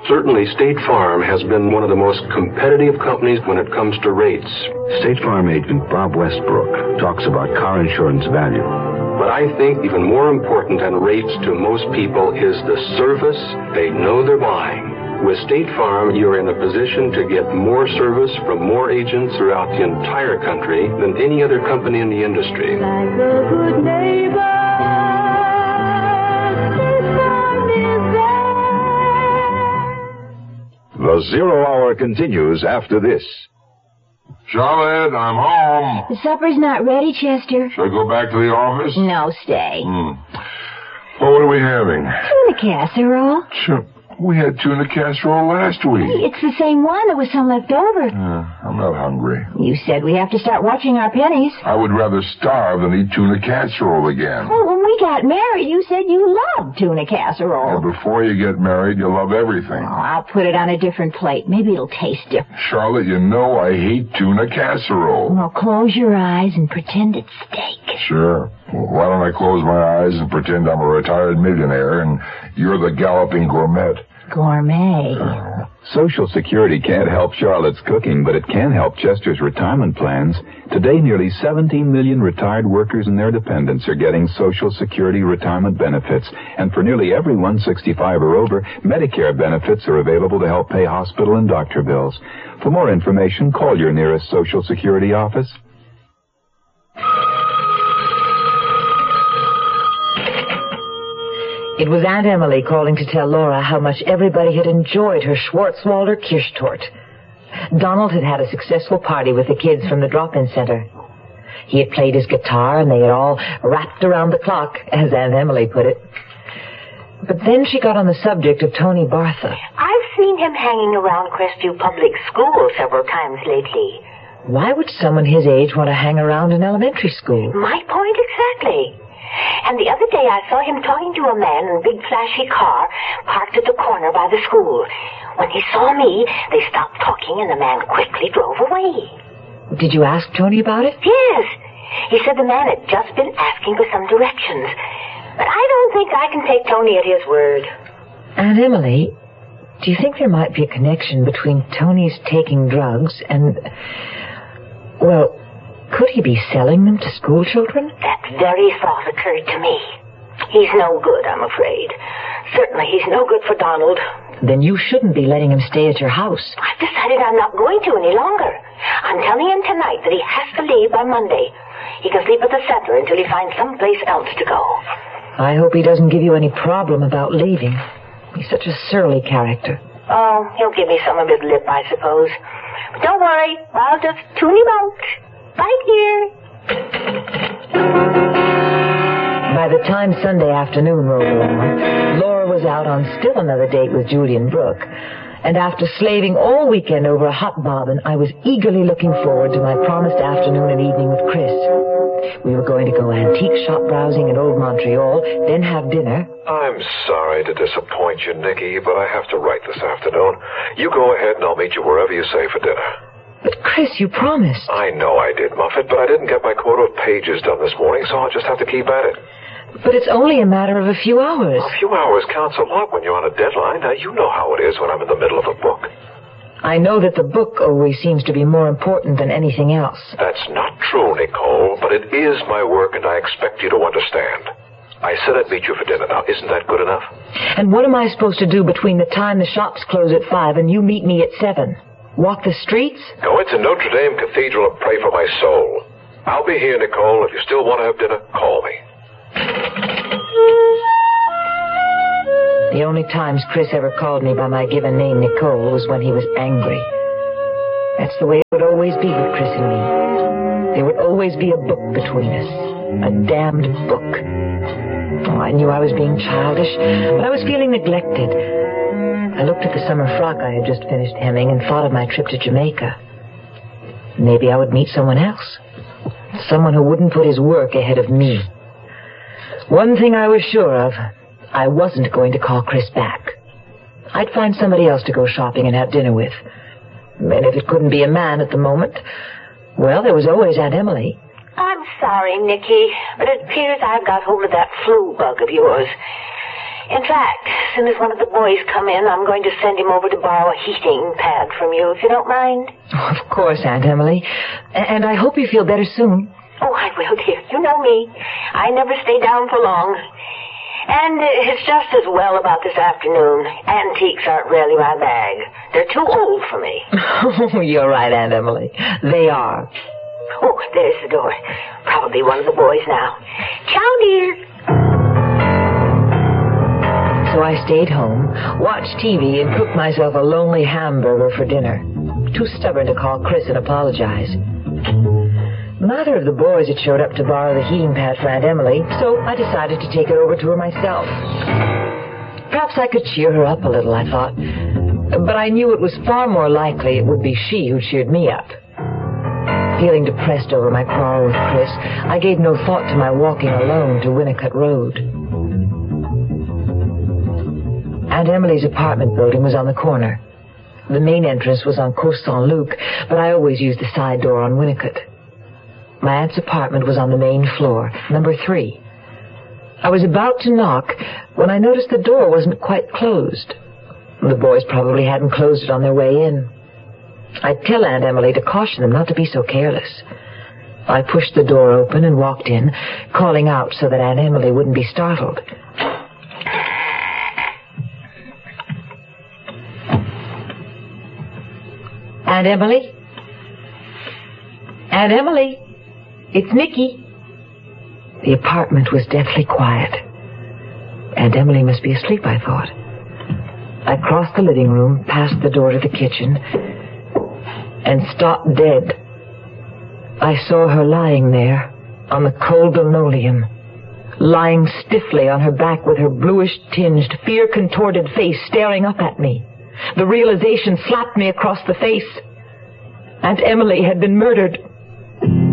Certainly, State Farm has been one of the most competitive companies when it comes to rates. State Farm agent Bob Westbrook talks about car insurance value. But I think even more important than rates to most people is the service they know they're buying. With State Farm, you're in a position to get more service from more agents throughout the entire country than any other company in the industry. Like a good neighbor. The 0 Hour continues after this. Charlotte, I'm home. The supper's not ready, Chester. Should I go back to the office? No, stay. Well, what are we having? Tuna casserole. Sure. We had tuna casserole last week. It's the same one. There was some left over. I'm not hungry. You said we have to start watching our pennies. I would rather starve than eat tuna casserole again. Well, when we got married, you said you loved tuna casserole. And before you get married, you love everything. Oh, I'll put it on a different plate. Maybe it'll taste different. Charlotte, you know I hate tuna casserole. Well, close your eyes and pretend it's steak. Sure. Well, why don't I close my eyes and pretend I'm a retired millionaire and you're the galloping gourmet? Gourmet. Social Security can't help Charlotte's cooking, but it can help Chester's retirement plans. Today, nearly 17 million retired workers and their dependents are getting Social Security retirement benefits. And for nearly everyone 65 or over, Medicare benefits are available to help pay hospital and doctor bills. For more information, call your nearest Social Security office. It was Aunt Emily calling to tell Laura how much everybody had enjoyed her Schwarzwalder Kirschtorte. Donald had had a successful party with the kids from the drop-in center. He had played his guitar, and they had all rapped around the clock, as Aunt Emily put it. But then she got on the subject of Tony Bartha. I've seen him hanging around Crestview Public School several times lately. Why would someone his age want to hang around an elementary school? My point exactly. And the other day I saw him talking to a man in a big flashy car parked at the corner by the school. When he saw me, they stopped talking and the man quickly drove away. Did you ask Tony about it? Yes. He said the man had just been asking for some directions. But I don't think I can take Tony at his word. Aunt Emily, do you think there might be a connection between Tony's taking drugs and... well... could he be selling them to school children? That very thought occurred to me. He's no good, I'm afraid. Certainly he's no good for Donald. Then you shouldn't be letting him stay at your house. I've decided I'm not going to any longer. I'm telling him tonight that he has to leave by Monday. He can sleep at the center until he finds someplace else to go. I hope he doesn't give you any problem about leaving. He's such a surly character. Oh, he'll give me some of his lip, I suppose. But don't worry, I'll just tune him out. Right here. By the time Sunday afternoon rolled around, Laura was out on still another date with Julian Brooke. And after slaving all weekend over a hot bobbin, I was eagerly looking forward to my promised afternoon and evening with Chris. We were going to go antique shop browsing in Old Montreal, then have dinner. I'm sorry to disappoint you, Nikki, but I have to write this afternoon. You go ahead and I'll meet you wherever you say for dinner. But, Chris, you promised. I know I did, Muffet, but I didn't get my quota of pages done this morning, so I'll just have to keep at it. But it's only a matter of a few hours. A few hours counts a lot when you're on a deadline. Now, you know how it is when I'm in the middle of a book. I know that the book always seems to be more important than anything else. That's not true, Nicole, but it is my work, and I expect you to understand. I said I'd meet you for dinner. Now, isn't that good enough? And what am I supposed to do between the time the shops close at 5 and you meet me at 7? Walk the streets? Go into Notre Dame Cathedral and pray for my soul. I'll be here, Nicole. If you still want to have dinner, call me. The only times Chris ever called me by my given name, Nicole, was when he was angry. That's the way it would always be with Chris and me. There would always be a book between us. A damned book. Oh, I knew I was being childish, but I was feeling neglected. I looked at the summer frock I had just finished hemming and thought of my trip to Jamaica. Maybe I would meet someone else. Someone who wouldn't put his work ahead of me. One thing I was sure of, I wasn't going to call Chris back. I'd find somebody else to go shopping and have dinner with. And if it couldn't be a man at the moment, well, there was always Aunt Emily. I'm sorry, Nicky, but it appears I've got hold of that flu bug of yours. In fact, as soon as one of the boys come in, I'm going to send him over to borrow a heating pad from you, if you don't mind. Oh, of course, Aunt Emily. And I hope you feel better soon. Oh, I will, dear. You know me. I never stay down for long. And it's just as well about this afternoon. Antiques aren't really my bag. They're too old for me. Oh, you're right, Aunt Emily. They are. Oh, there's the door. Probably one of the boys now. Ciao, dear. So I stayed home, watched TV, and cooked myself a lonely hamburger for dinner. Too stubborn to call Chris and apologize. Neither of the boys had showed up to borrow the heating pad for Aunt Emily, so I decided to take it over to her myself. Perhaps I could cheer her up a little, I thought. But I knew it was far more likely it would be she who cheered me up. Feeling depressed over my quarrel with Chris, I gave no thought to my walking alone to Winnicott Road. Aunt Emily's apartment building was on the corner. The main entrance was on Cours Saint-Luc, but I always used the side door on Winnicott. My aunt's apartment was on the main floor, number 3. I was about to knock when I noticed the door wasn't quite closed. The boys probably hadn't closed it on their way in. I'd tell Aunt Emily to caution them not to be so careless. I pushed the door open and walked in, calling out so that Aunt Emily wouldn't be startled. Aunt Emily? Aunt Emily? It's Nicky. The apartment was deathly quiet. Aunt Emily must be asleep, I thought. I crossed the living room, passed the door to the kitchen, and stopped dead. I saw her lying there on the cold linoleum, lying stiffly on her back with her bluish-tinged, fear-contorted face staring up at me. The realization slapped me across the face. Aunt Emily had been murdered.